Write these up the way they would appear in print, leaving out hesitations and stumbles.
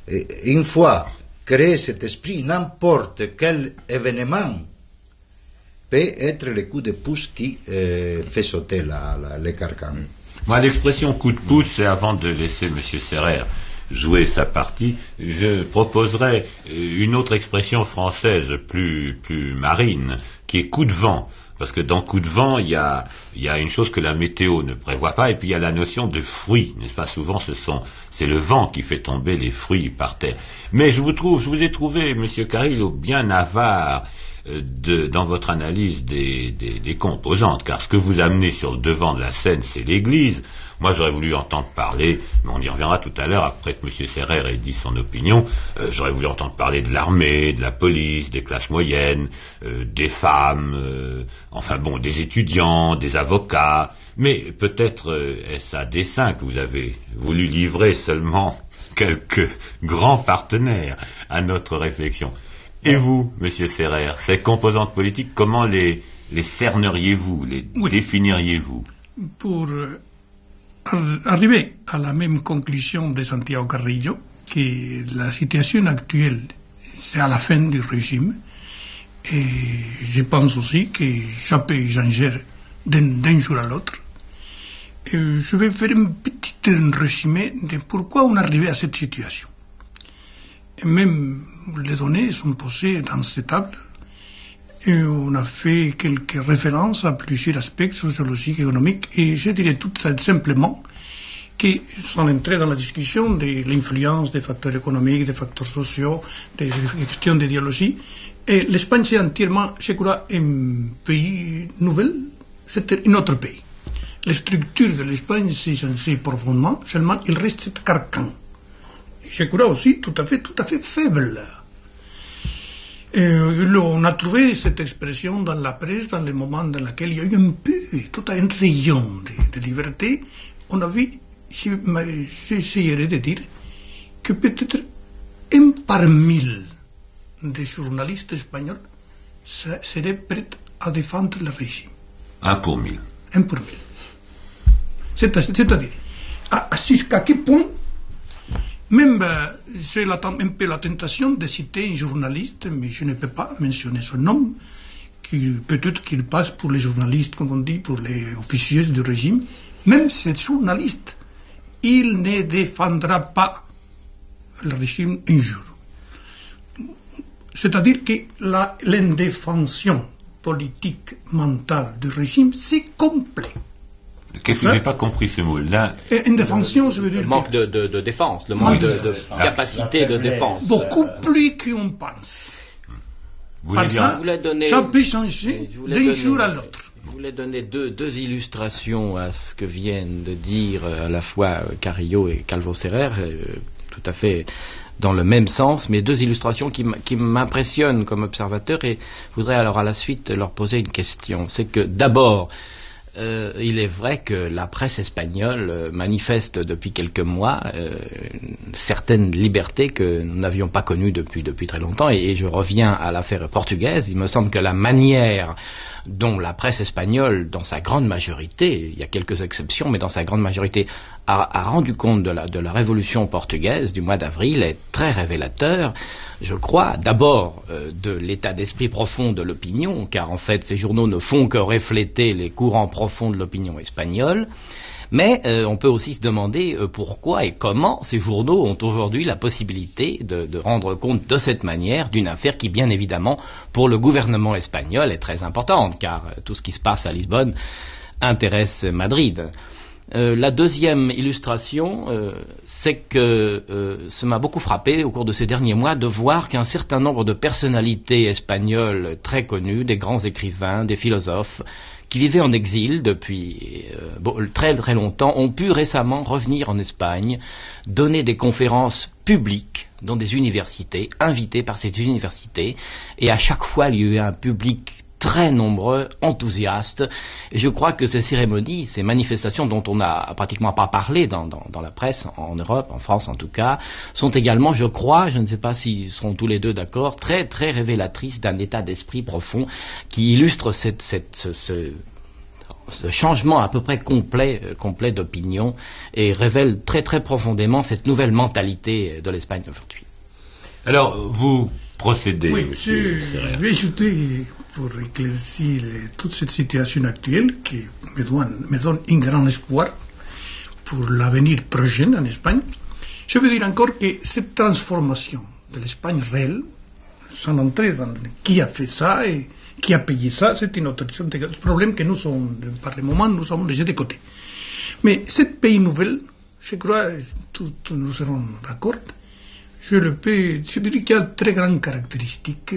Et une fois créé cet esprit, n'importe quel événement peut être le coup de pouce qui fait sauter les carcans. Moi, l'expression coup de pouce, c'est avant de laisser M. Serrer jouer sa partie, je proposerais une autre expression française plus marine, qui est coup de vent. Parce que dans coup de vent, il y a une chose que la météo ne prévoit pas, et puis il y a la notion de fruits, n'est-ce pas? Souvent, c'est le vent qui fait tomber les fruits par terre. Mais je vous ai trouvé, Monsieur Carillo, bien avare dans votre analyse des composantes, car ce que vous amenez sur le devant de la scène, c'est l'Église. Moi, j'aurais voulu entendre parler, mais on y reviendra tout à l'heure, après que M. Serrer ait dit son opinion, j'aurais voulu entendre parler de l'armée, de la police, des classes moyennes, des femmes, enfin bon, des étudiants, des avocats, mais peut-être est-ce à dessein que vous avez voulu livrer seulement quelques grands partenaires à notre réflexion. Et vous, M. Serrer, ces composantes politiques, comment les cerneriez-vous, les définiriez-vous? Pour arriver à la même conclusion de Santiago Carrillo, que la situation actuelle, c'est à la fin du régime, et je pense aussi que ça peut changer d'un jour à l'autre. Et je vais faire un petit résumé de pourquoi on est arrivé à cette situation. Et même les données sont posées dans cette table. Et on a fait quelques références à plusieurs aspects sociologiques, économiques, et je dirais tout simplement que, sans entrer dans la discussion de l'influence des facteurs économiques, des facteurs sociaux, des questions d'idéologie, l'Espagne c'est entièrement, je crois, un pays nouvel, c'est un autre pays. La structure de l'Espagne s'est changée profondément, seulement il reste cet carcan. Je crois aussi tout à fait faible. On a trouvé cette expression dans la presse, dans les moments dans lesquels il y a eu un peu, tout un rayon de liberté. On a vu, j'essayerai de dire, que peut-être 1 par 1000 des journalistes espagnols seraient prêts à défendre le régime. 1 pour 1000. 1 pour 1000. C'est-à-dire, jusqu'à quel point, même j'ai un peu la tentation de citer un journaliste, mais je ne peux pas mentionner son nom, peut-être qu'il passe pour les journalistes, comme on dit, pour les officiers du régime. Même ce journaliste, il ne défendra pas le régime un jour. C'est-à-dire que l'indéfension politique mentale du régime, c'est complet. Qu'est-ce que je n'ai pas compris ce mot-là? Indéfension, je veux dire. Le manque de défense, le manque de capacité de défense. Beaucoup plus qu'on pense. Ça peut changer d'un jour à l'autre. Je voulais donner deux illustrations à ce que viennent de dire à la fois Carrillo et Calvo Serrer, tout à fait dans le même sens, mais deux illustrations qui m'impressionnent comme observateur, et je voudrais alors à la suite leur poser une question. C'est que d'abord, il est vrai que la presse espagnole manifeste depuis quelques mois une certaine liberté que nous n'avions pas connue depuis très longtemps, et je reviens à l'affaire portugaise. Il me semble que la manière dont la presse espagnole, dans sa grande majorité, il y a quelques exceptions, mais dans sa grande majorité, a rendu compte de la révolution portugaise du mois d'avril est très révélateur, je crois, d'abord de l'état d'esprit profond de l'opinion, car en fait ces journaux ne font que refléter les courants profonds de l'opinion espagnole, mais on peut aussi se demander pourquoi et comment ces journaux ont aujourd'hui la possibilité de rendre compte de cette manière d'une affaire qui, bien évidemment, pour le gouvernement espagnol est très importante, car tout ce qui se passe à Lisbonne intéresse Madrid. La deuxième illustration, c'est que ça m'a beaucoup frappé au cours de ces derniers mois de voir qu'un certain nombre de personnalités espagnoles très connues, des grands écrivains, des philosophes, qui vivaient en exil depuis très très longtemps, ont pu récemment revenir en Espagne, donner des conférences publiques dans des universités, invités par ces universités, et à chaque fois il y a eu un public très nombreux, enthousiastes, et je crois que ces cérémonies, ces manifestations dont on n'a pratiquement pas parlé dans la presse, en Europe, en France en tout cas, sont également, je crois, je ne sais pas s'ils seront tous les deux d'accord, très très révélatrices d'un état d'esprit profond qui illustre changement à peu près complet d'opinion et révèle très très profondément cette nouvelle mentalité de l'Espagne aujourd'hui. Alors, vous procédez, oui, monsieur je Serrer. vais ajouter, pour éclaircir toute cette situation actuelle qui me donne un grand espoir pour l'avenir prochain en Espagne, je veux dire encore que cette transformation de l'Espagne réelle, sans entrer dans qui a fait ça et qui a payé ça, c'est une autre question de problème que nous sommes, par le moment, nous avons déjà de côté. Mais ce pays nouvel, je crois, tous nous serons d'accord, je dirais qu'il y a très grandes caractéristiques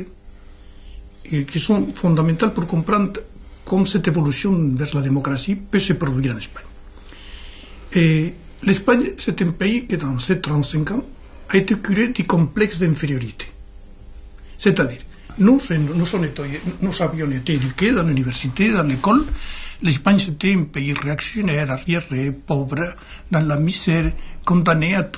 qui sont fondamentales pour comprendre comment cette évolution vers la démocratie peut se produire en Espagne. Et l'Espagne, c'est un pays qui, dans ces 35 ans, a été curé du complexe d'infériorité. C'est-à-dire, nous avions été éduqués dans l'université, dans l'école. L'Espagne, c'était un pays réactionnaire, arriéré, pauvre, dans la misère, condamné à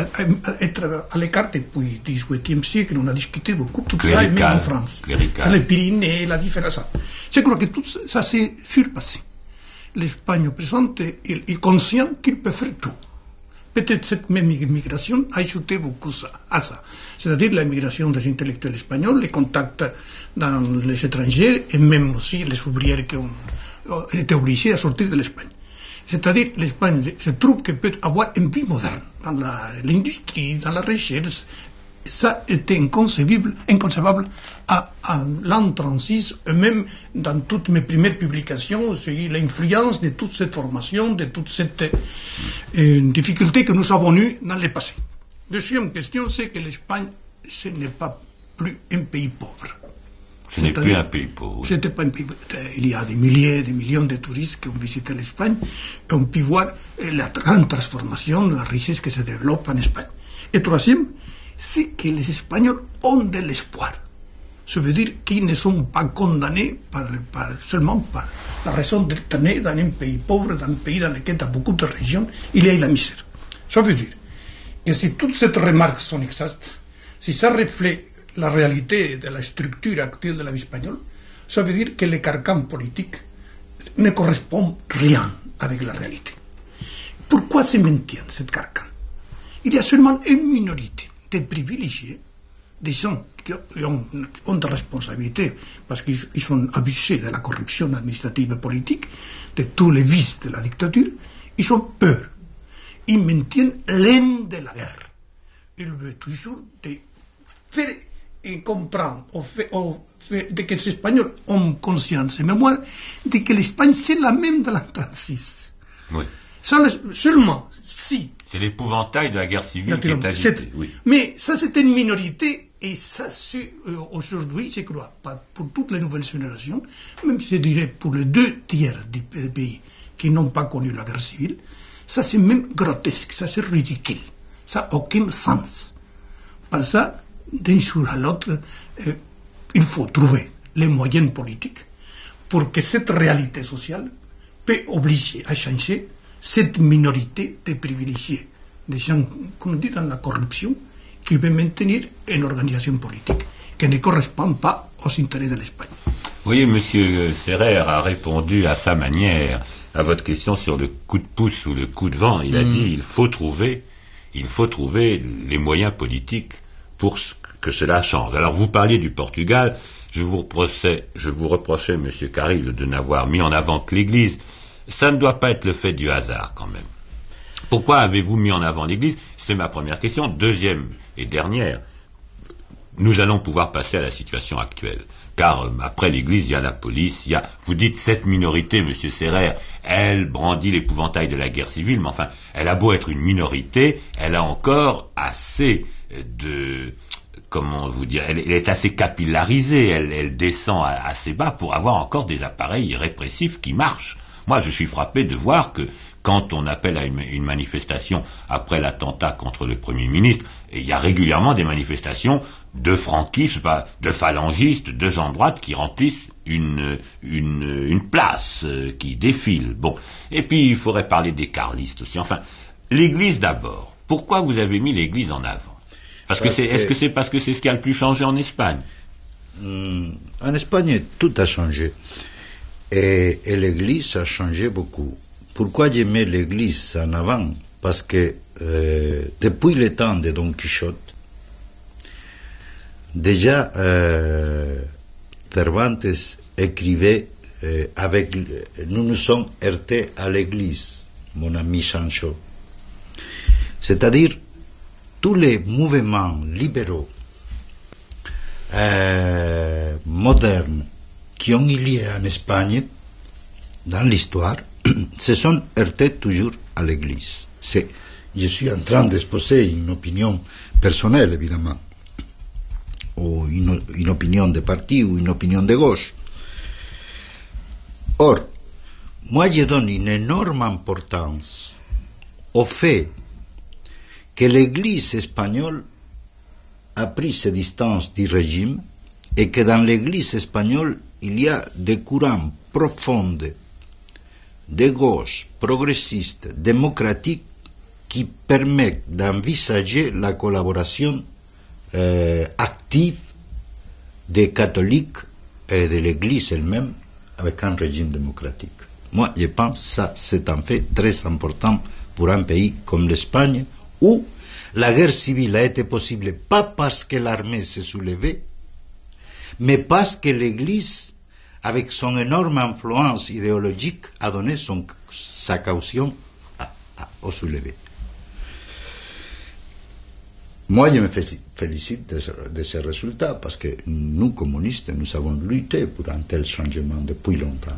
être à l'écart depuis le XVIIIe siècle. On a discuté beaucoup de tout ça, et même en France. Les Pyrénées, la différence. Je crois que tout ça s'est surpassé. L'Espagne présente est conscient qu'il peut faire tout. Peut-être cette même immigration a ajouté beaucoup à ça. C'est-à-dire la migration des intellectuels espagnols, les contacts dans les étrangers et même aussi les ouvrières qui ont été obligés à sortir de l'Espagne. C'est-à-dire l'Espagne se trouve qu'elle peut avoir une vie moderne dans l'industrie, dans la recherche. Ça était inconcevable à l'an 36, et même dans toutes mes premières publications, c'est l'influence de toute cette formation, de toute cette difficulté que nous avons eue dans le passé. Deuxième question, c'est que l'Espagne, ce n'est pas plus un pays pauvre. Ce n'est plus un pays pauvre. C'était pas un pays pauvre. Il y a des milliers, des millions de touristes qui ont visité l'Espagne et ont pu voir la grande transformation, la richesse qui se développe en Espagne. Et troisième, c'est que les Espagnols ont de l'espoir. Ça veut dire qu'ils ne sont pas condamnés seulement par la raison d'être nés dans un pays pauvre, dans un pays dans lequel, dans beaucoup de régions, il y a la misère. Ça veut dire que si toutes ces remarques sont exactes, si ça reflète la réalité de la structure actuelle de la vie espagnole, ça veut dire que les carcans politiques ne correspondent rien avec la réalité. Pourquoi se maintiennent ces carcans? Il y a seulement une minorité des privilégiés, des gens qui ont des responsabilités parce qu'ils sont abusés de la corruption administrative et politique, de tous les vices de la dictature. Ils ont peur. Ils maintiennent l'haine de la guerre. Ils veulent toujours faire et comprendre de que les Espagnols ont conscience et mémoire de que l'Espagne c'est la même de l'an 36. Oui. Seulement si. C'est l'épouvantail de la guerre civile qui est agité. Oui. Mais ça, c'est une minorité, et ça, c'est aujourd'hui, je crois, pas pour toutes les nouvelles générations, même je dirais pour les 2/3 des pays qui n'ont pas connu la guerre civile, ça c'est même grotesque, ça c'est ridicule, ça n'a aucun sens. Par ça, d'un jour à l'autre, il faut trouver les moyens politiques pour que cette réalité sociale peut obliger à changer cette minorité de privilégiés, des gens, comme on dit, dans la corruption, qui veut maintenir une organisation politique qui ne correspond pas aux intérêts de l'Espagne. Vous voyez, M. Serrer a répondu à sa manière à votre question sur le coup de pouce ou le coup de vent. Il a dit il faut trouver les moyens politiques pour que cela change. Alors vous parliez du Portugal, je vous reprochais, M. Carril, de n'avoir mis en avant que l'Église. Ça ne doit pas être le fait du hasard, quand même. Pourquoi avez-vous mis en avant l'Église? C'est ma première question. Deuxième et dernière, nous allons pouvoir passer à la situation actuelle. Car après l'Église, il y a la police, vous dites cette minorité, M. Serrer, elle brandit l'épouvantail de la guerre civile, mais enfin, elle a beau être une minorité, elle a encore assez comment vous dire, elle est assez capillarisée, elle descend assez bas pour avoir encore des appareils répressifs qui marchent. Moi, je suis frappé de voir que quand on appelle à une manifestation après l'attentat contre le Premier ministre, et il y a régulièrement des manifestations de franquistes, de phalangistes, de gens de droite qui remplissent une place, qui défile. Bon. Et puis, il faudrait parler des carlistes aussi. Enfin, l'Église d'abord. Pourquoi vous avez mis l'Église en avant? Est-ce que c'est parce que c'est ce qui a le plus changé en Espagne? En Espagne, tout a changé. Et l'Église a changé beaucoup. Pourquoi j'ai mis l'Église en avant? Parce que depuis le temps de Don Quichotte, déjà Cervantes écrivait nous nous sommes heurtés à l'Église, mon ami Sancho. C'est-à-dire tous les mouvements libéraux modernes qui ont eu lieu en Espagne dans l'histoire se sont heurtés toujours à l'Église. Je suis en train d'exposer une opinion personnelle, évidemment, ou une opinion de parti ou une opinion de gauche. Or, moi je donne une énorme importance au fait que l'Église espagnole a pris ses distances du régime et que dans l'Église espagnole il y a des courants profonds de gauche, progressistes, démocratiques qui permettent d'envisager la collaboration active des catholiques et de l'Église elle-même avec un régime démocratique. Moi, je pense que ça, c'est un fait très important pour un pays comme l'Espagne, où la guerre civile a été possible pas parce que l'armée s'est soulevée, mais parce que l'Église, avec son énorme influence idéologique, a donné sa caution au soulevé. Moi, je me félicite de ce résultat parce que nous, communistes, nous avons lutté pour un tel changement depuis longtemps.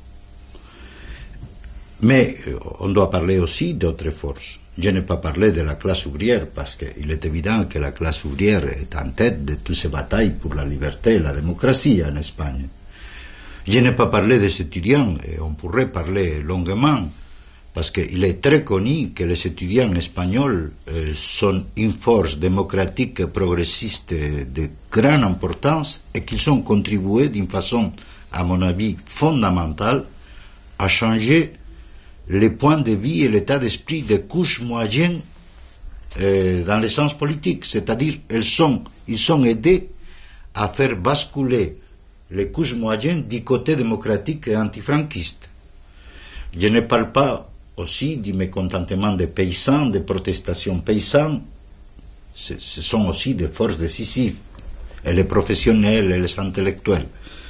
Mais on doit parler aussi d'autres forces. Je n'ai pas parlé de la classe ouvrière parce qu'il est évident que la classe ouvrière est en tête de toutes ces batailles pour la liberté et la démocratie en Espagne. Je n'ai pas parlé des étudiants et on pourrait parler longuement parce qu'il est très connu que les étudiants espagnols sont une force démocratique et progressiste de grande importance et qu'ils ont contribué d'une façon, à mon avis, fondamentale à changer les points de vue et l'état d'esprit des couches moyennes dans le sens politique. C'est-à-dire ils sont aidés à faire basculer les couches moyennes du côté démocratique et antifranquiste. Je ne parle pas aussi du mécontentement des paysans, des protestations paysannes. Ce sont aussi des forces décisives, et les professionnels et les intellectuels.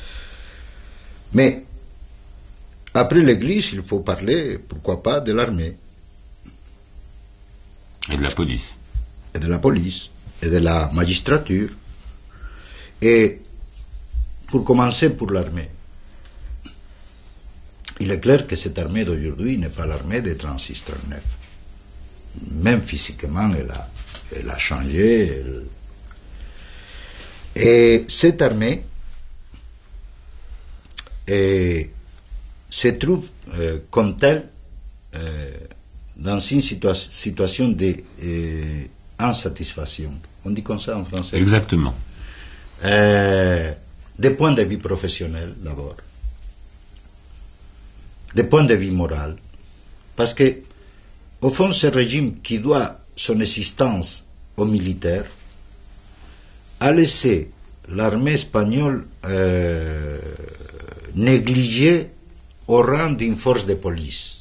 Mais après l'Église, il faut parler, pourquoi pas, de l'armée. Et de la police. Et de la police, et de la magistrature. Et pour commencer, pour l'armée. Il est clair que cette armée d'aujourd'hui n'est pas l'armée de 36-39. Même physiquement, elle a changé. Et cette armée se trouve comme telle dans une situation d'insatisfaction. On dit comme ça en français? Exactement. Des points de vue professionnels d'abord. Des points de vue moral, parce que, au fond, ce régime qui doit son existence aux militaires a laissé l'armée espagnole négligée au rang d'une force de police.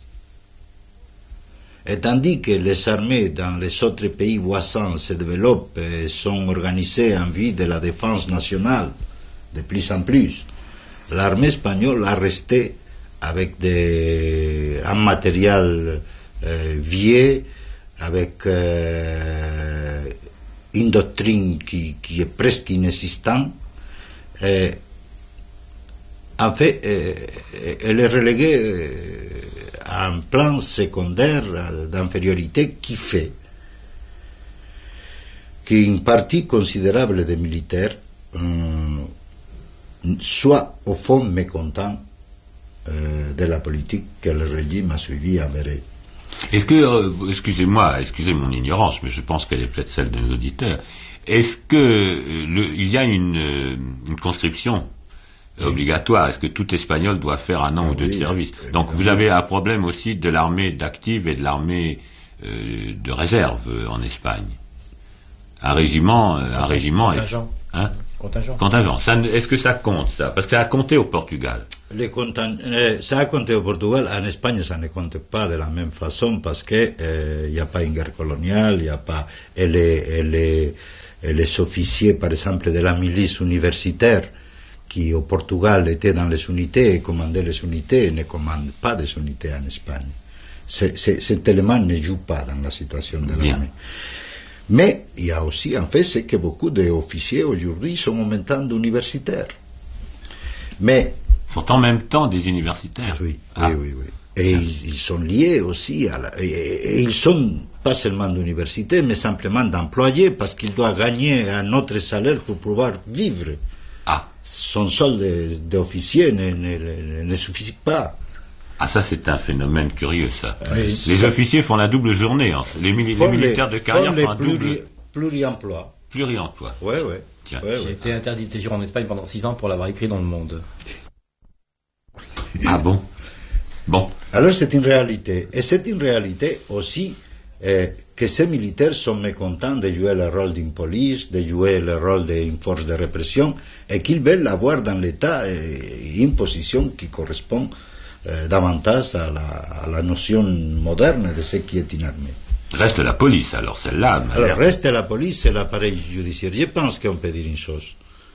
Et tandis que les armées dans les autres pays voisins se développent et sont organisées en vue de la défense nationale de plus en plus, l'armée espagnole a resté avec un matériel vieux, avec une doctrine qui est presque inexistante. En fait, elle est reléguée à un plan secondaire d'infériorité qui fait qu'une partie considérable des militaires soit au fond mécontents de la politique que le régime a suivi envers eux. Est-ce que, excusez mon ignorance, mais je pense qu'elle est peut-être celle de nos auditeurs, est-ce que il y a une conscription obligatoire? Est-ce que tout Espagnol doit faire un an ou deux de service? Donc vous avez un problème aussi de l'armée d'active et de l'armée de réserve en Espagne. Un régiment Contingent. Est-ce que ça compte, ça? Parce que ça a compté au Portugal. Ça a compté au Portugal. En Espagne, ça ne compte pas de la même façon parce que il n'y a pas une guerre coloniale, il n'y a pas. Et les officiers, par exemple, de la milice universitaire, qui au Portugal étaient dans les unités et commandaient les unités, ne commandent pas des unités en Espagne. Cet élément ne joue pas dans la situation de l'armée. Mais il y a aussi, en fait, c'est que beaucoup d'officiers aujourd'hui sont en même temps d'universitaires. Mais sont en même temps des universitaires. Oui. Et ils sont liés aussi et ils sont pas seulement d'université, mais simplement d'employés parce qu'ils doivent gagner un autre salaire pour pouvoir vivre. Son solde d'officier ne suffit pas. Ça c'est un phénomène curieux, ça. Les officiers font la double journée. Les militaires de carrière font un double... Pluriemploi. Oui. J'ai été interdit de séjour en Espagne pendant 6 ans pour l'avoir écrit dans Le Monde. Bon. Alors c'est une réalité. Et c'est une réalité aussi que ces militaires sont mécontents de jouer le rôle d'une police, de jouer le rôle d'une force de répression, et qu'ils veulent avoir dans l'État une position qui correspond davantage à la notion moderne de ce qui est une armée. Reste la police, alors celle-là. Alors reste la police et l'appareil judiciaire. Je pense qu'on peut dire une chose.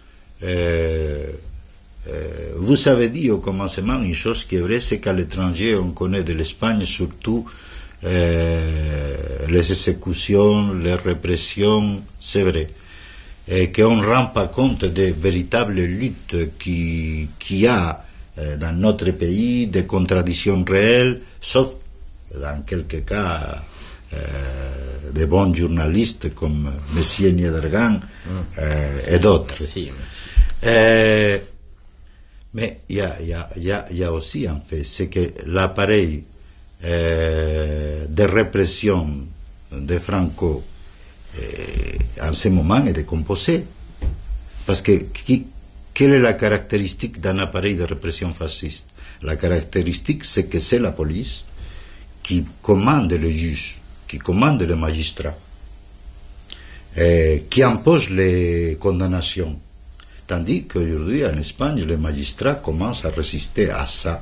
Vous avez dit au commencement une chose qui est vraie, c'est qu'à l'étranger on connaît de l'Espagne surtout les exécutions, les répressions, c'est vrai, et qu'on ne rend pas compte des véritables luttes qu'il y a dans notre pays, des contradictions réelles, sauf dans quelques cas des bons journalistes comme M. Niedergang et d'autres. Mais il y a aussi en fait, c'est que l'appareil de répression de Franco en ce moment est décomposé. Parce que quelle est la caractéristique d'un appareil de répression fasciste? La caractéristique, c'est que c'est la police qui commande les juges, qui commande les magistrats, qui impose les condamnations. Tandis qu'aujourd'hui, en Espagne, les magistrats commencent à résister à ça.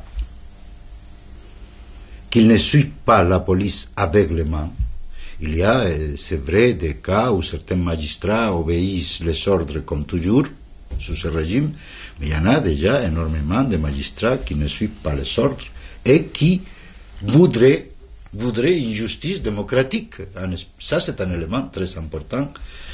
Qu'ils ne suivent pas la police aveuglément. Il y a, c'est vrai, des cas où certains magistrats obéissent les ordres comme toujours, sous ce régime, mais il y en a déjà énormément de magistrats qui ne suivent pas les ordres et qui voudraient une justice démocratique. Ça, c'est un élément très important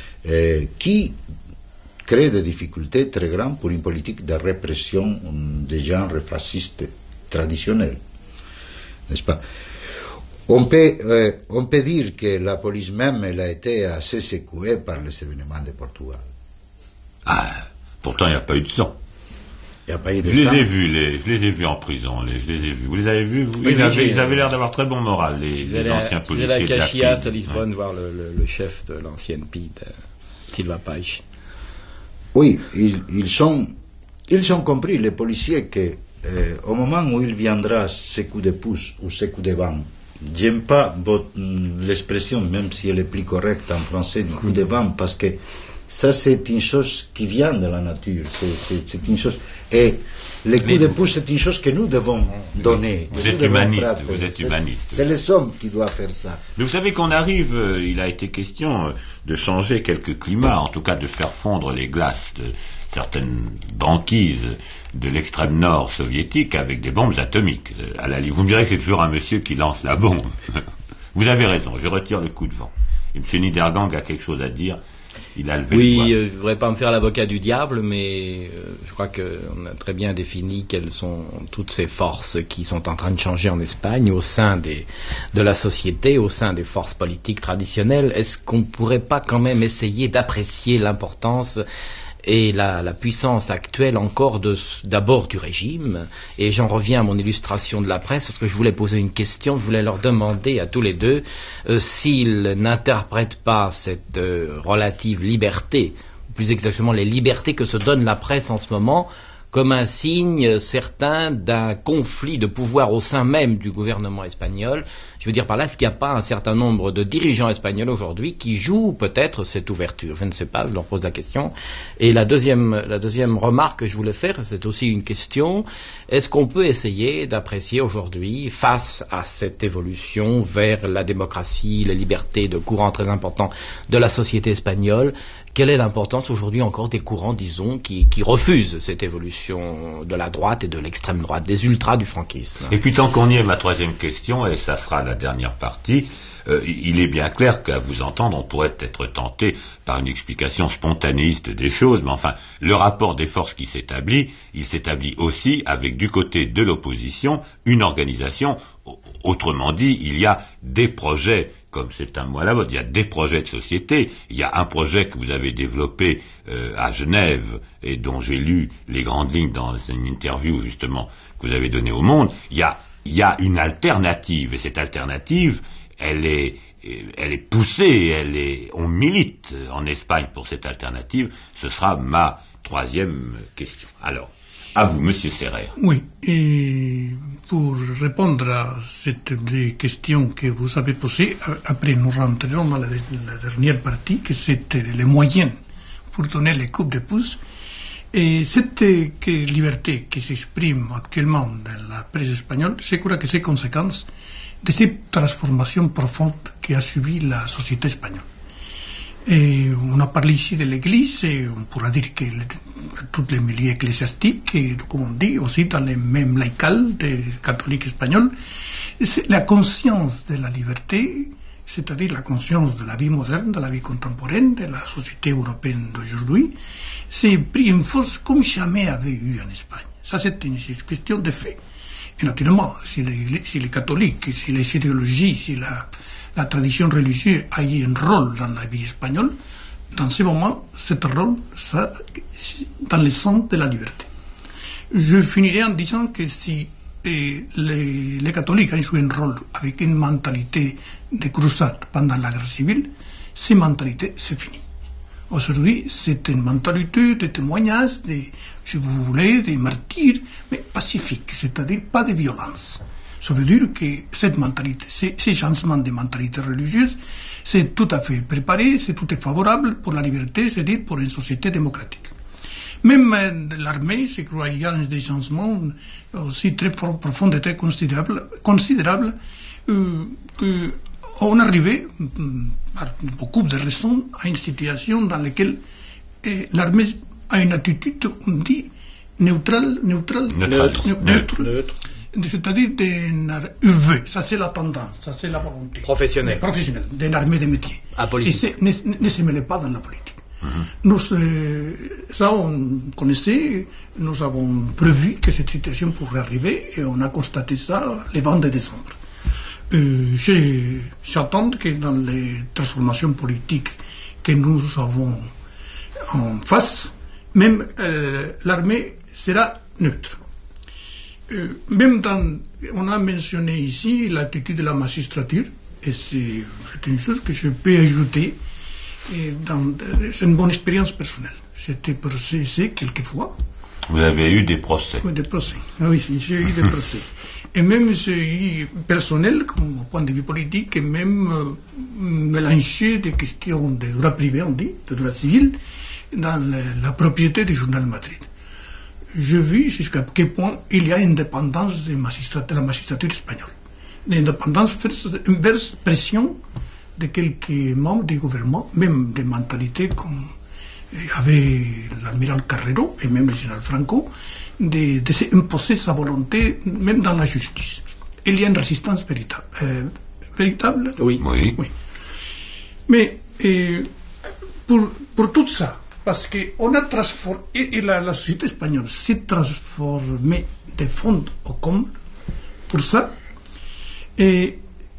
qui crée des difficultés très grandes pour une politique de répression des genres fascistes traditionnels. N'est-ce pas? On peut dire que la police même elle a été assez secouée par les événements de Portugal. Pourtant il n'y a pas eu de sang. Il n'y a pas eu de sang. Je les ai vus en prison. Je les ai vus. Vous les avez vus? Ils avaient l'air d'avoir très bon moral, les anciens policiers. Vous allez à Caxias, à Lisbonne, voir le chef de l'ancienne PID, Silva Paes. Oui, ils ont compris, les policiers, que au moment où il viendra ce coup de pouce ou ce coup de vent, j'aime pas l'expression, même si elle est plus correcte en français, du coup de vent, parce que ça c'est une chose qui vient de la nature, c'est une chose, et le coup de pouce c'est une chose que nous devons donner. Vous êtes humaniste. C'est les hommes qui doivent faire ça. Mais vous savez qu'on arrive, il a été question de changer quelques climats, en tout cas de faire fondre les glaces de certaines banquises de l'extrême nord soviétique avec des bombes atomiques. Vous me direz que c'est toujours un monsieur qui lance la bombe. Vous avez raison, je retire le coup de vent. Et M. Niedergang a quelque chose à dire. Il a levé le doigt. Je ne voudrais pas me faire l'avocat du diable, mais je crois qu'on a très bien défini quelles sont toutes ces forces qui sont en train de changer en Espagne au sein de la société, au sein des forces politiques traditionnelles. Est-ce qu'on ne pourrait pas quand même essayer d'apprécier l'importance et la puissance actuelle encore d'abord du régime, et j'en reviens à mon illustration de la presse, parce que je voulais poser une question, je voulais leur demander à tous les deux s'ils n'interprètent pas cette relative liberté, plus exactement les libertés que se donne la presse en ce moment, comme un signe certain d'un conflit de pouvoir au sein même du gouvernement espagnol. Je veux dire par là, est-ce qu'il n'y a pas un certain nombre de dirigeants espagnols aujourd'hui qui jouent peut-être cette ouverture? Je ne sais pas, je leur pose la question. Et la deuxième remarque que je voulais faire, c'est aussi une question. Est-ce qu'on peut essayer d'apprécier aujourd'hui, face à cette évolution vers la démocratie, la liberté de courants très importants de la société espagnole, quelle est l'importance aujourd'hui encore des courants, disons, qui refusent cette évolution de la droite et de l'extrême droite, des ultras du franquisme? Et puis tant qu'on y est, ma troisième question, et ça sera la dernière partie, il est bien clair qu'à vous entendre, on pourrait être tenté par une explication spontanéiste des choses, mais enfin, le rapport des forces qui s'établit, il s'établit aussi avec du côté de l'opposition une organisation. Autrement dit, il y a des projets, comme c'est un mot à la mode, il y a des projets de société. Il y a un projet que vous avez développé à Genève et dont j'ai lu les grandes lignes dans une interview justement que vous avez donnée au Monde. Il y a une alternative, et cette alternative, elle est poussée, on milite en Espagne pour cette alternative. Ce sera ma troisième question. Alors, à vous, Monsieur Serrer. Oui, et pour répondre à cette question que vous avez posée, après nous rentrerons dans la dernière partie, que c'est les moyens pour donner les coups de pouce. Et cette liberté qui s'exprime actuellement dans la presse espagnole, je crois que c'est conséquence de cette transformation profonde qui a subi la société espagnole. Et on a parlé ici de l'Église, et on pourra dire que tous les milieux ecclésiastiques, et comme on dit aussi dans les mêmes laïcales des catholiques espagnols, la conscience de la liberté, c'est-à-dire la conscience de la vie moderne, de la vie contemporaine, de la société européenne d'aujourd'hui, s'est pris une force comme jamais avait eu en Espagne. Ça, c'est une question de fait. Et naturellement, si les catholiques, si les idéologies, si la tradition religieuse a eu un rôle dans la vie espagnole, dans ce moment, ce rôle, ça, dans le sens de la liberté. Je finirai en disant que si les catholiques ont joué un rôle avec une mentalité de crusade pendant la guerre civile, cette mentalité, c'est fini. Aujourd'hui, c'est une mentalité de témoignage, si vous voulez, des martyrs, mais pacifique, c'est-à-dire pas de violence. Ça veut dire que cette mentalité, ces changements de mentalité religieuse, c'est tout à fait préparé, c'est tout à fait favorable pour la liberté, c'est-à-dire pour une société démocratique. Même l'armée, je crois qu'il y a des changements aussi très profonds et très considérables qu'on arrivait, par beaucoup de raisons, à une situation dans laquelle l'armée a une attitude, on dit, neutre. C'est-à-dire UV, ça c'est la tendance, ça c'est la volonté. Professionnelle, d'une armée de métier. Apolitique. Et ne se mêlait pas dans la politique. Nous, ça on connaissait, nous avons prévu que cette situation pourrait arriver et on a constaté ça le 22 décembre. J'attends que dans les transformations politiques que nous avons en face, même l'armée sera neutre. Même on a mentionné ici l'attitude de la magistrature, et c'est une chose que je peux ajouter. C'est une bonne expérience personnelle. J'étais processé quelquefois. Vous avez eu des procès? Oui, des procès. Oui, j'ai eu des procès. Et même j'ai eu personnel, comme au point de vue politique, et même mélangé des questions de droit privé, on dit, de droit civil, dans la propriété du journal Madrid. Je vis jusqu'à quel point il y a indépendance de la magistrature espagnole. L'indépendance verse pression de quelques membres du gouvernement, même des mentalités comme avait l'amiral Carrero et même le général Franco, de s'imposer sa volonté, même dans la justice. Il y a une résistance véritable. Oui. Mais pour tout ça, parce qu'on a transformé, et la société espagnole s'est transformée de fond au comble pour ça, et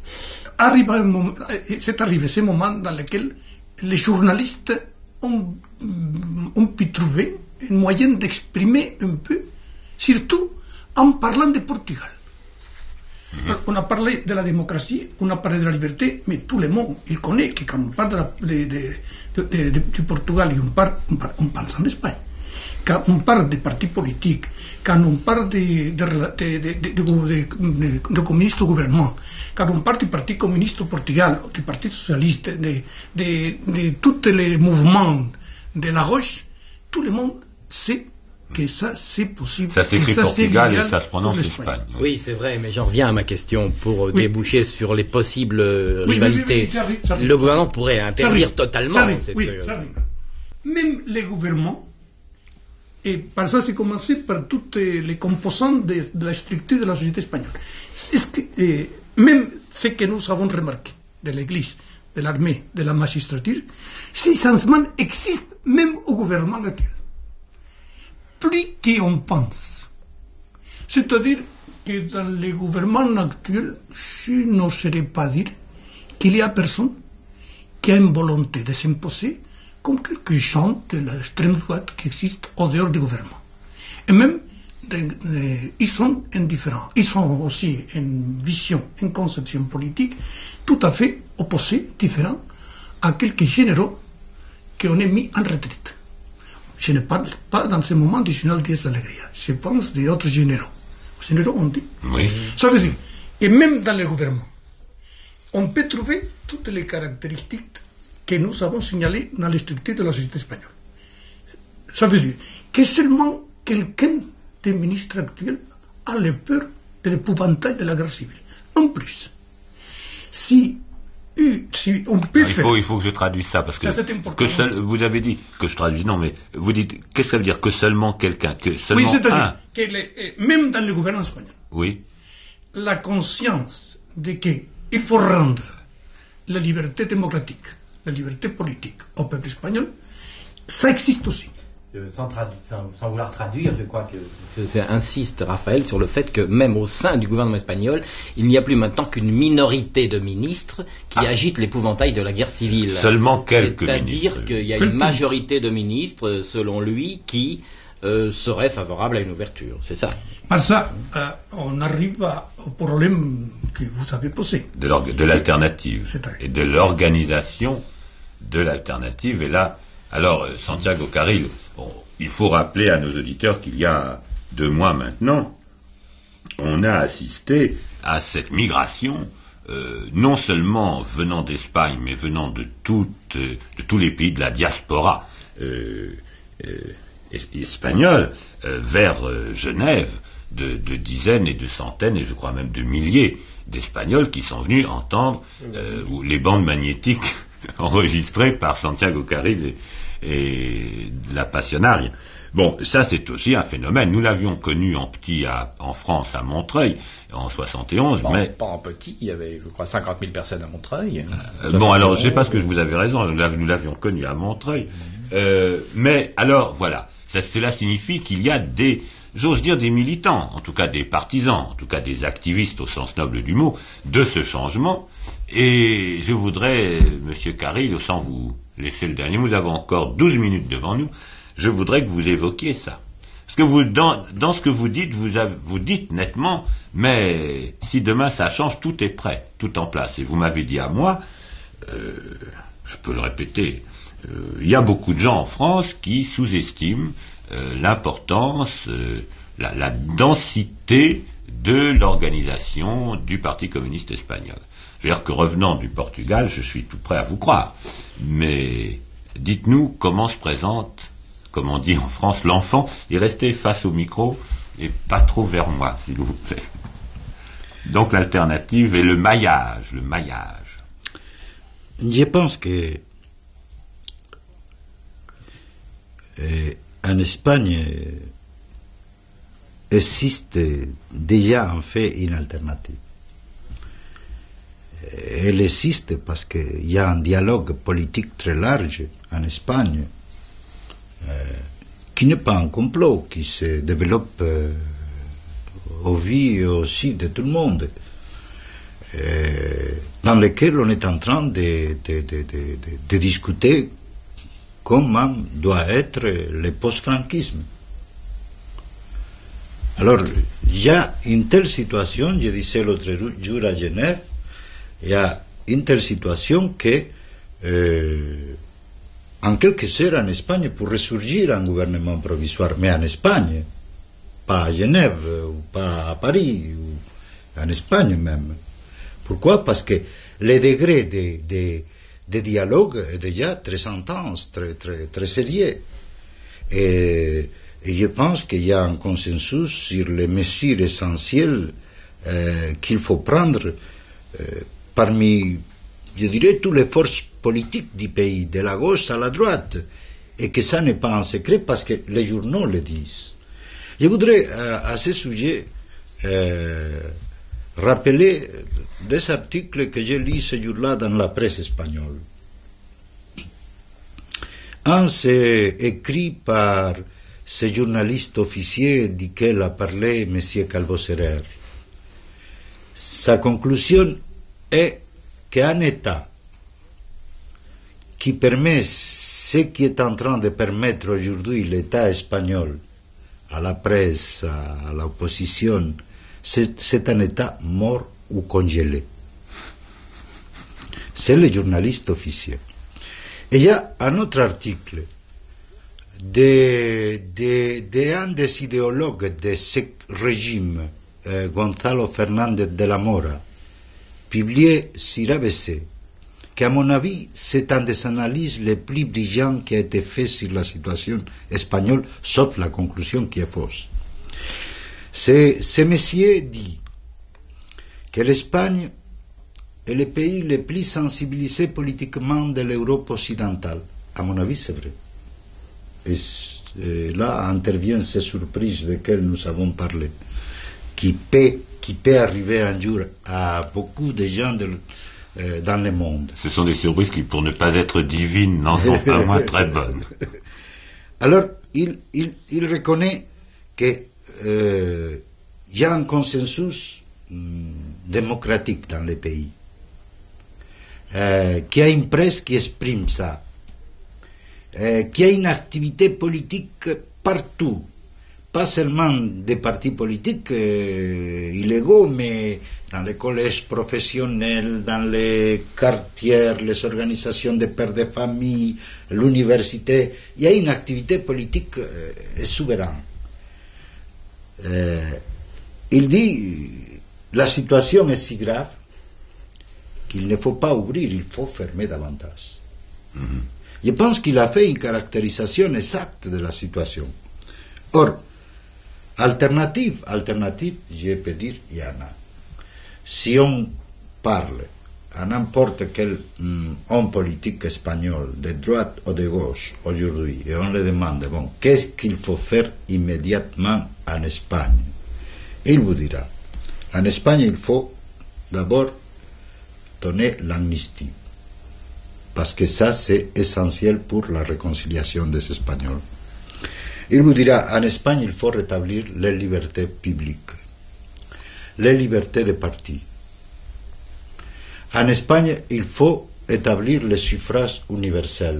c'est arrivé ce moment dans lequel les journalistes ont pu trouver un moyen d'exprimer un peu, surtout en parlant de Portugal. On a parlé de la démocratie, on a parlé de la liberté, mais tout le monde, il connaît que quand on parle du Portugal, on pense en Espagne. quand on parle des partis politiques, quand on parle de communistes au gouvernement, quand on parle du Parti communiste au Portugal, du Parti socialiste, de tous les mouvements de la gauche, tout le monde sait que ça c'est possible. Ça s'écrit Portugal et ça se prononce Espagne. Oui, c'est vrai, mais j'en reviens à ma question pour déboucher sur les possibles rivalités. Oui, le gouvernement pourrait interdire totalement. Ça arrive. Même les gouvernements, et par ça c'est commencé par toutes les composantes de la structure de la société espagnole. Même ce que nous avons remarqué de l'Église, de l'armée, de la magistrature, ces changements existent même au gouvernement actuel. Plus qu'on pense. C'est-à-dire que dans le gouvernement actuel, je n'oserais pas dire qu'il y a personne qui a une volonté de s'imposer comme quelques gens de l'extrême droite qui existent au dehors du gouvernement. Et même, ils sont indifférents. Ils sont aussi une vision, une conception politique tout à fait opposée, différente à quelques généraux qu'on a mis en retraite. Je ne parle pas dans ce moment du général Díaz Alegría. Je pense d'autres généraux. Les généraux ont dit. Oui. Ça veut dire que même dans le gouvernement, on peut trouver toutes les caractéristiques que nous avons signalées dans les structures de la société espagnole. Ça veut dire que seulement quelqu'un des ministres actuels a le peur de l'épouvantail de la guerre civile. Non plus. Si on peut il faut que je traduise ça parce vous avez dit que je traduis. Non, mais vous dites qu'est-ce que ça veut dire que seulement quelqu'un, que seulement un. Même dans le gouvernement espagnol. Oui. La conscience de qu'il faut rendre la liberté démocratique, la liberté politique au peuple espagnol, ça existe aussi. Sans vouloir traduire, je crois que insiste Raphaël sur le fait que même au sein du gouvernement espagnol, il n'y a plus maintenant qu'une minorité de ministres qui agitent l'épouvantail de la guerre civile. Seulement quelques ministres. C'est-à-dire qu'il y a une majorité de ministres, selon lui, qui seraient favorables à une ouverture. C'est ça. Par ça, on arrive au problème que vous avez posé. De l'alternative. Et de l'organisation de l'alternative. Et là, alors, Santiago Carril, il faut rappeler à nos auditeurs qu'il y a 2 mois maintenant, on a assisté à cette migration, non seulement venant d'Espagne, mais venant de tous les pays de la diaspora espagnole, vers Genève, de dizaines et de centaines, et je crois même de milliers d'Espagnols qui sont venus entendre les bandes magnétiques enregistrées par Santiago Carril et la Passionaria. Bon, ça c'est aussi un phénomène. Nous l'avions connu en petit en France, à Montreuil, en 71, mais... Pas en petit, il y avait, je crois, 50 000 personnes à Montreuil. Bon, alors, je sais pas ce que vous avez raison, nous l'avions connu à Montreuil. Mais, alors, voilà, cela signifie qu'il y a j'ose dire des militants, en tout cas des partisans, en tout cas des activistes au sens noble du mot, de ce changement. Et je voudrais, Monsieur Carril, sans vous laisser le dernier mot, nous avons encore 12 minutes devant nous, je voudrais que vous évoquiez ça. Parce que dans ce que vous dites, vous dites nettement, mais si demain ça change, tout est prêt, tout en place. Et vous m'avez dit à moi, je peux le répéter, il y a beaucoup de gens en France qui sous-estiment l'importance, la densité de l'organisation du Parti communiste espagnol. C'est-à-dire que revenant du Portugal, je suis tout prêt à vous croire. Mais dites-nous comment se présente, comme on dit en France, l'enfant, et restez face au micro et pas trop vers moi, s'il vous plaît. Donc l'alternative est le maillage. Je pense que en Espagne existe déjà en fait une alternative. Elle existe parce qu'il y a un dialogue politique très large en Espagne qui n'est pas un complot, qui se développe au vu aussi de tout le monde, dans lequel on est en train de discuter comment doit être le post-franquisme. Alors, il y a une telle situation, je disais l'autre jour à Genève, il y a une telle situation que en quelque sorte en Espagne pour ressurgir un gouvernement provisoire, mais en Espagne, pas à Genève, ou pas à Paris, ou en Espagne même. Pourquoi? Parce que le degré de dialogue est déjà très intense, très sérieux. Et je pense qu'il y a un consensus sur les mesures essentielles qu'il faut prendre parmi, je dirais, toutes les forces politiques du pays, de la gauche à la droite, et que ça n'est pas un secret parce que les journaux le disent. Je voudrais à ce sujet rappeler des articles que j'ai lus ce jour-là dans la presse espagnole. Un, c'est écrit par ce journaliste officier duquel a parlé M. Calvo Serrer. Sa conclusion est qu'un État qui permet ce qui est en train de permettre aujourd'hui l'État espagnol à la presse, à l'opposition, c'est un État mort ou congelé. C'est le journaliste officiel. Et il y a un autre article d'un des idéologues de ce régime, Gonzalo Fernández de la Mora, publié sur ABC, qu'à mon avis, c'est un des analyses les plus brillantes qui a été fait sur la situation espagnole, sauf la conclusion qui est fausse. Ce monsieur dit que l'Espagne est le pays le plus sensibilisé politiquement de l'Europe occidentale. À mon avis, c'est vrai. Et là interviennent ces surprises desquelles nous avons parlé, qui peut arriver un jour à beaucoup de gens dans le monde. Ce sont des surprises qui, pour ne pas être divines, n'en sont pas moins très bonnes. Alors, il reconnaît que y a un consensus démocratique dans les pays, qu'il y a une presse qui exprime ça, qu'il y a une activité politique partout, pas seulement des partis politiques illégaux, mais dans les collèges professionnels, dans les quartiers, les organisations de pères de famille, l'université. Il y a une activité politique souveraine. Il dit la situation est si grave qu'il ne faut pas ouvrir, il faut fermer davantage. Je pense qu'il a fait une caractérisation exacte de la situation. Or, alternative, je peux dire, il y en a. Si on parle à n'importe quel homme politique espagnol, de droite ou de gauche, aujourd'hui, et on le demande, bon, qu'est-ce qu'il faut faire immédiatement en Espagne? Il vous dira, en Espagne, il faut d'abord donner l'amnistie, parce que ça, c'est essentiel pour la réconciliation des Espagnols. Il vous dira, en Espagne, il faut rétablir les libertés publiques, les libertés des partis. En Espagne, il faut établir le suffrage universel,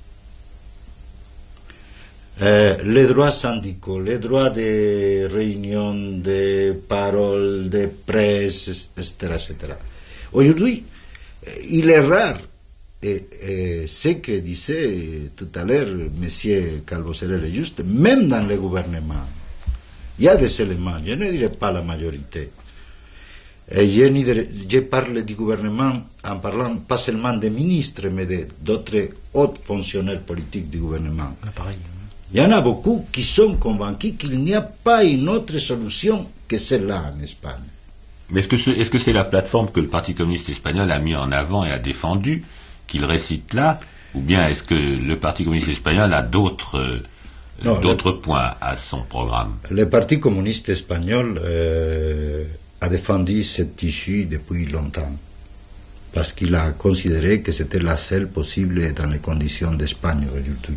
les droits syndicaux, les droits de réunion, de parole, de presse, etc., etc. Aujourd'hui, il est rare, et ce que disait tout à l'heure M. Calvo Serrer est juste, même dans le gouvernement, il y a des éléments, je ne dirais pas la majorité. Et je parle du gouvernement en parlant pas seulement des ministres, mais d'autres hauts fonctionnaires politiques du gouvernement. Il y en a beaucoup qui sont convaincus qu'il n'y a pas une autre solution que celle-là en Espagne. Mais est-ce que c'est la plateforme que le Parti communiste espagnol a mis en avant et a défendue, qu'il récite là, ou bien est-ce que le Parti communiste espagnol a d'autres points à son programme? Le Parti communiste espagnol a défendu cette issue depuis longtemps, parce qu'il a considéré que c'était la seule possible dans les conditions d'Espagne aujourd'hui.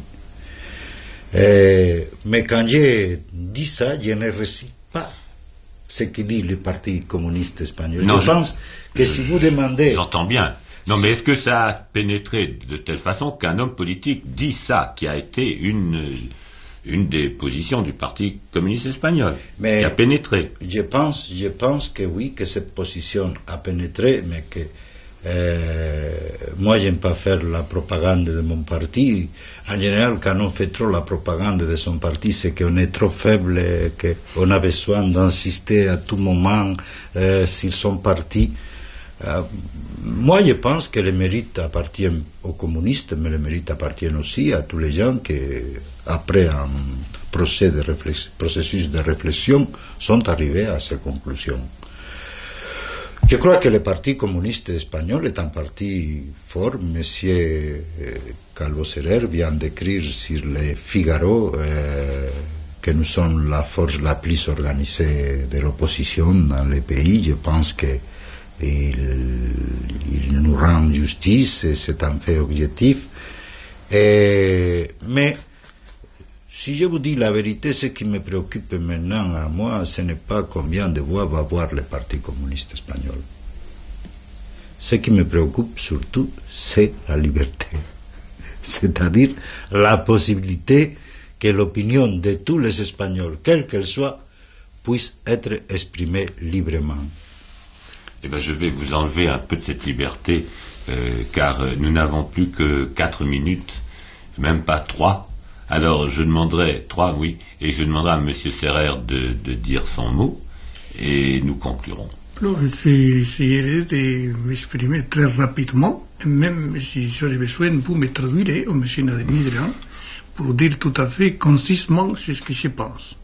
Mais quand j'ai dit ça, je ne récite pas ce que dit le Parti communiste espagnol. Non, je pense que si vous demandez... J'entends bien. Non, mais est-ce que ça a pénétré de telle façon qu'un homme politique dit ça, qui a été une des positions du Parti communiste espagnol, qui a pénétré? Je pense que oui, que cette position a pénétré, mais que Moi, j'aime pas faire la propagande de mon parti. En général, quand on fait trop la propagande de son parti, c'est qu'on est trop faible et qu'on a besoin d'insister à tout moment sur son parti. Moi, je pense que le mérite appartient aux communistes, mais le mérite appartient aussi à tous les gens qui, après un processus de réflexion, sont arrivés à ces conclusions. Je crois que le Parti communiste espagnol est un parti fort. Monsieur Calvo Soler vient d'écrire sur le Figaro que nous sommes la force la plus organisée de l'opposition dans le pays. Je pense qu'il nous rend justice et c'est un fait objectif. Mais si je vous dis la vérité, ce qui me préoccupe maintenant à moi, ce n'est pas combien de voix va avoir le Parti communiste espagnol. Ce qui me préoccupe surtout, c'est la liberté. C'est-à-dire la possibilité que l'opinion de tous les Espagnols, quelle qu'elle soit, puisse être exprimée librement. Eh bien, je vais vous enlever un peu de cette liberté, car nous n'avons plus que 4 minutes, même pas 3. Alors, je demanderai 3, oui, et je demanderai à M. Serrer de dire son mot, et nous conclurons. Alors, j'essaierai de m'exprimer très rapidement, même si j'aurais besoin, vous me traduirez, au M. Nademidran, pour dire tout à fait concisement ce que je pense.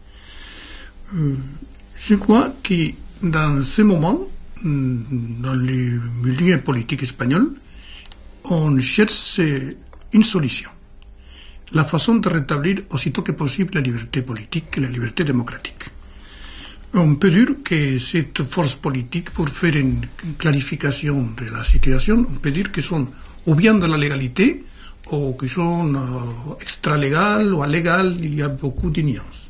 Je crois que dans ce moment, dans le milieu politique espagnol, on cherche une solution. La façon de rétablir aussitôt que possible la liberté politique et la liberté démocratique. On peut dire que cette force politique, pour faire une clarification de la situation, on peut dire que sont ou bien de la légalité, ou que sont extra-légales ou allégales, il y a beaucoup de nuances.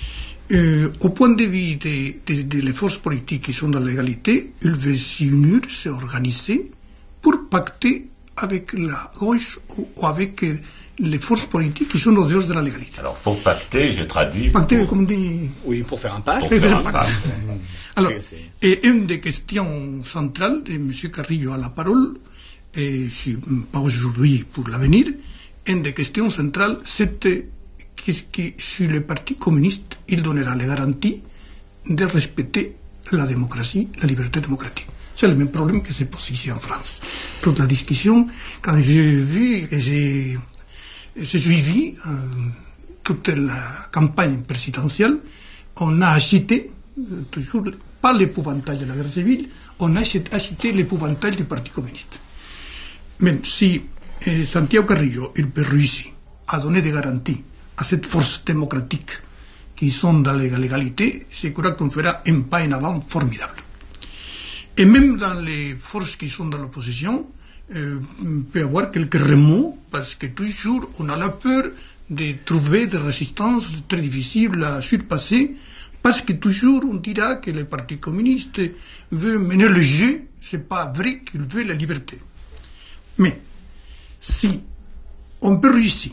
Au point de vue des les forces politiques qui sont dans la légalité, ils veulent s'unir, s'organiser, pour pacter avec la gauche ou avec les forces politiques qui sont au dehors de la légalité. Alors, pour pacter, je traduis... Pacter, comme dit... Oui, pour faire un pacte. Pour faire un pacte. Alors, et une des questions centrales de M. Carrillo a la parole, et pas aujourd'hui, pour l'avenir, une des questions centrales, c'était qu'est-ce que si le Parti communiste, il donnera les garanties de respecter la démocratie, la liberté démocratique. C'est le même problème que se pose ici en France. Toute la discussion, quand j'ai vu et j'ai suivi toute la campagne présidentielle, on a agité, toujours, pas l'épouvantail de la guerre civile, on a agité l'épouvantail du Parti communiste. Même si Santiago Carrillo, il peut réussir à donner des garanties à cette force démocratique qui sont dans la légalité, je crois qu'on fera un pas en avant formidable. Et même dans les forces qui sont dans l'opposition, on peut avoir quelques remous, parce que toujours on a la peur de trouver des résistances très difficiles à surpasser, parce que toujours on dira que le Parti communiste veut mener le jeu, c'est pas vrai qu'il veut la liberté. Mais si on peut réussir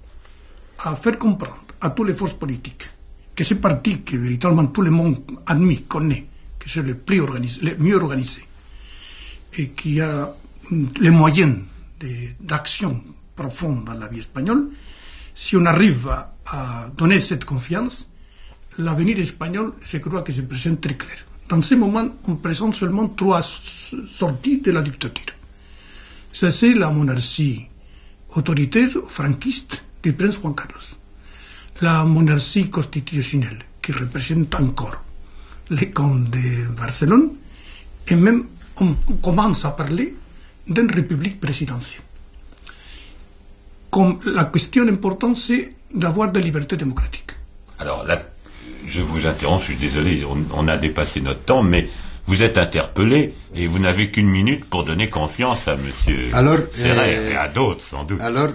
à faire comprendre à toutes les forces politiques que ce parti que véritablement tout le monde admet, connaît, que c'est le mieux organisé et qui a les moyens d'action profonde dans la vie espagnole, si on arrive à donner cette confiance, l'avenir espagnol, je crois que se présente très clair. Dans ce moment, on présente seulement 3 sorties de la dictature. Ça, c'est la monarchie autoritaire franquiste du prince Juan Carlos, la monarchie constitutionnelle qui représente encore les comtes de Barcelone, et même on commence à parler d'une république présidentielle. Comme la question importante, c'est d'avoir des libertés démocratiques. Alors là, je vous interromps, je suis désolé, on a dépassé notre temps, mais vous êtes interpellé et vous n'avez qu'une minute pour donner confiance à M. Serrer et à d'autres, sans doute. Alors,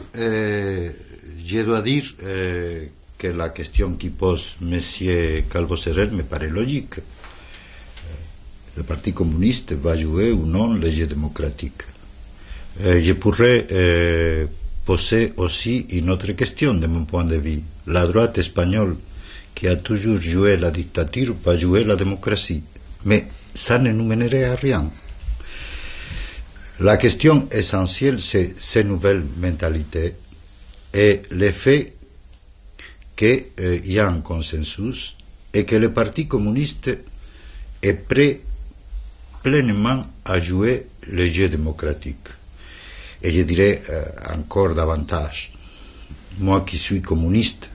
je dois dire que la question qui pose M. Calvo Soler me paraît logique. Le Parti communiste va jouer ou non le jeu démocratique. Je pourrais poser aussi une autre question de mon point de vue. La droite espagnole, qui a toujours joué la dictature, va jouer la démocratie. Mais ça ne nous mènerait à rien. La question essentielle, c'est ces nouvelles mentalités et le fait qu'il y a un consensus et que le Parti communiste est prêt pleinement à jouer le jeu démocratique. Et je dirais encore davantage, moi qui suis communiste,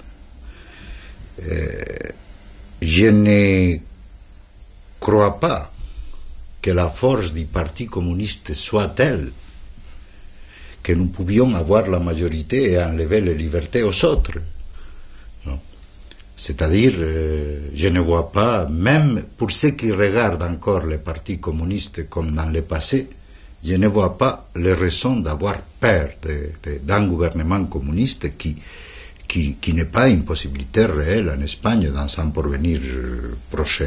je ne crois pas que la force du Parti communiste soit telle que nous pouvions avoir la majorité et enlever les libertés aux autres. Non. C'est-à-dire, je ne vois pas, même pour ceux qui regardent encore le Parti communiste comme dans le passé, je ne vois pas les raisons d'avoir peur d'un gouvernement communiste qui n'est pas une possibilité réelle en Espagne dans un porvenir prochain.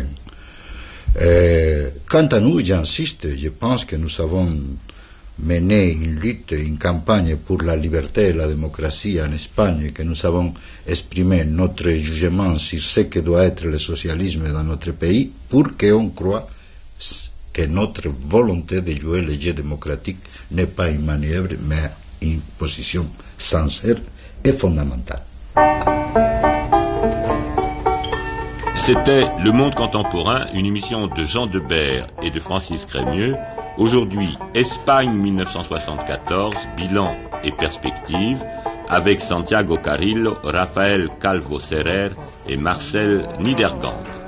Quant à nous, j'insiste, je pense que nous avons mené une lutte, une campagne pour la liberté et la démocratie en Espagne, que nous avons exprimé notre jugement sur ce que doit être le socialisme dans notre pays, pour qu'on croie que notre volonté de jouer le jeu démocratique n'est pas une manœuvre, mais une position sincère et fondamentale. C'était Le Monde contemporain, une émission de Jean Debert et de Francis Crémieux. Aujourd'hui, Espagne 1974, bilan et perspective, avec Santiago Carrillo, Rafael Calvo Serrer et Marcel Niedergand.